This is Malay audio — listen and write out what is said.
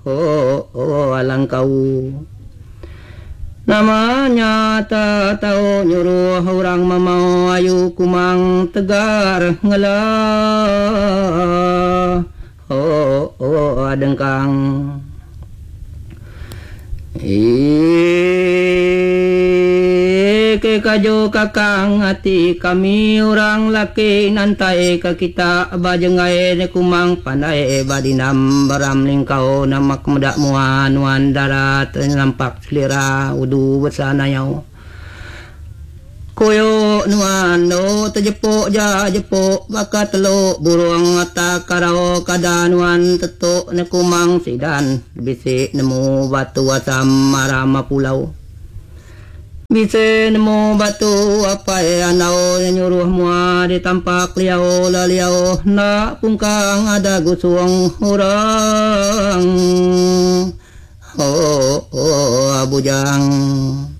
alang kau. Namanya tak tahu nyuruh orang mamau ayu kumang tegar ngalah. Adengkang. Ke kajo kakang hati kami orang laki nantai ke kita bajengai ne kumang pandai badinam baram lingkau namak medak muan wan darat nampak selera udu bersana yau koyo nuan no terjepuk ja jepuk bakat teluk burung mata karau kadanuan tetuk ne kumang sidan bisik nemu batu asam marama pulau. Bisa nemu batu apa anau nyuruh mua ditampak liau laliau nak pungkang ada gusung orang. Abujang.